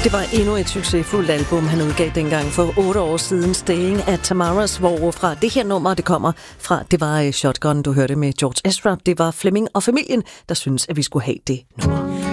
Det var endnu et succesfuldt album, han udgav dengang for 8 år siden, Staying at Tamaras, hvor fra det her nummer, det kommer fra, det var Shotgun, du hørte med George Ezra. Det var Flemming og familien, der synes, at vi skulle have det nummer.